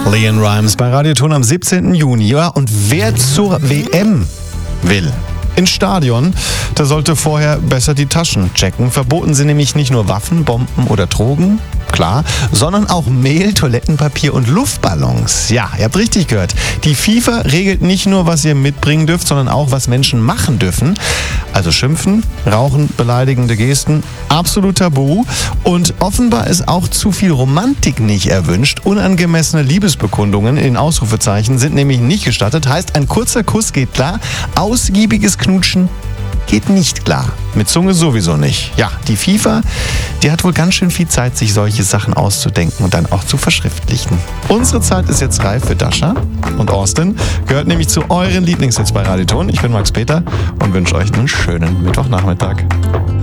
LeAnn Rimes bei Radioton am 17. Juni. Ja, und wer zur WM will ins Stadion, der sollte vorher besser die Taschen checken. Verboten sind nämlich nicht nur Waffen, Bomben oder Drogen, klar, sondern auch Mehl, Toilettenpapier und Luftballons. Ja, ihr habt richtig gehört. Die FIFA regelt nicht nur, was ihr mitbringen dürft, sondern auch, was Menschen machen dürfen. Also schimpfen, rauchen, beleidigende Gesten, absolut tabu. Und offenbar ist auch zu viel Romantik nicht erwünscht. Unangemessene Liebesbekundungen in Ausrufezeichen sind nämlich nicht gestattet. Heißt, ein kurzer Kuss geht klar, ausgiebiges Knutschen geht nicht klar. Mit Zunge sowieso nicht. Ja, die FIFA, die hat wohl ganz schön viel Zeit, sich solche Sachen auszudenken und dann auch zu verschriftlichen. Unsere Zeit ist jetzt reif für Dasha und Austin. Gehört nämlich zu euren Lieblingshits bei Radioton. Ich bin Max Peter und wünsche euch einen schönen Mittwochnachmittag.